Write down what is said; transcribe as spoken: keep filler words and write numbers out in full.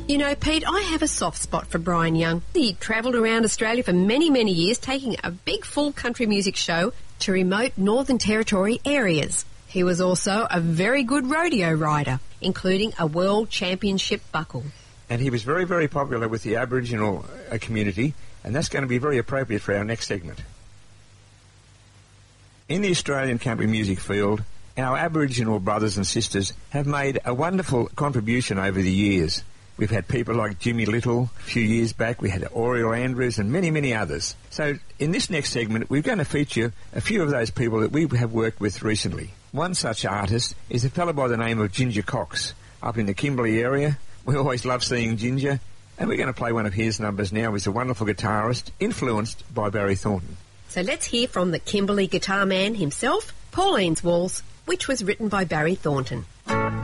You know, Pete, I have a soft spot for Brian Young. He travelled around Australia for many, many years, taking a big full country music show to remote Northern Territory areas. He was also a very good rodeo rider, including a World Championship buckle. And he was very, very popular with the Aboriginal uh, community, and that's going to be very appropriate for our next segment. In the Australian country music field, our Aboriginal brothers and sisters have made a wonderful contribution over the years. We've had people like Jimmy Little a few years back. We had Oriel Andrews and many, many others. So in this next segment, we're going to feature a few of those people that we have worked with recently. One such artist is a fellow by the name of Ginger Cox up in the Kimberley area. We always love seeing Ginger, and we're going to play one of his numbers now. He's a wonderful guitarist, influenced by Barry Thornton. So let's hear from the Kimberley guitar man himself, Pauline's Waltz, which was written by Barry Thornton.